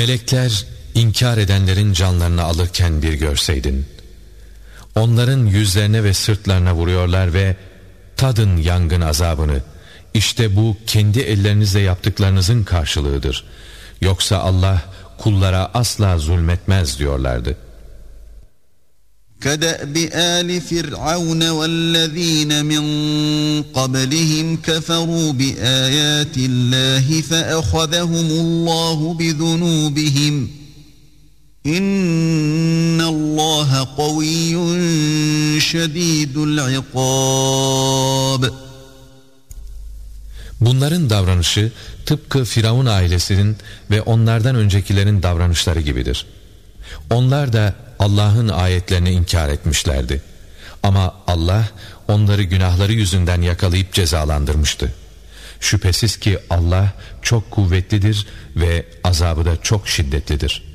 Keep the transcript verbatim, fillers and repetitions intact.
Melekler inkar edenlerin canlarını alırken bir görseydin. Onların yüzlerine ve sırtlarına vuruyorlar ve tadın yangın azabını. İşte bu kendi ellerinizle yaptıklarınızın karşılığıdır. Yoksa Allah kullara asla zulmetmez diyorlardı. كَدَأْبِ آلِ فِرْعَوْنَ وَالَّذ۪ينَ مِنْ قَبْلِهِمْ كَفَرُوا بِآيَاتِ اللّٰهِ فَأَخَذَهُمُ اللّٰهُ بِذُنُوبِهِمْ اِنَّ اللّٰهَ قَوِيٌّ شَد۪يدُ الْعِقَابِ. Bunların davranışı tıpkı Firavun ailesinin ve onlardan öncekilerin davranışları gibidir. Onlar da Allah'ın ayetlerini inkar etmişlerdi. Ama Allah onları günahları yüzünden yakalayıp cezalandırmıştı. Şüphesiz ki Allah çok kuvvetlidir ve azabı da çok şiddetlidir.